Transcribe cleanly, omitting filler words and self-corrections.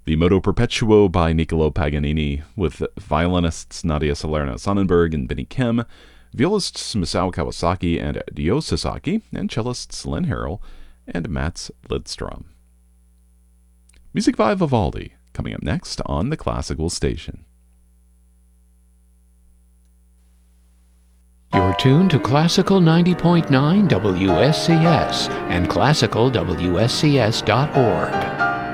the Moto Perpetuo by Niccolo Paganini, with violinists Nadia Salerno-Sonnenberg and Benny Kim, violists Masao Kawasaki and Ryo Sasaki, and cellists Len Harrell and Mats Lidstrom. Music by Vivaldi, coming up next on the Classical Station. You're tuned to Classical 90.9 WSCS and classicalwscs.org.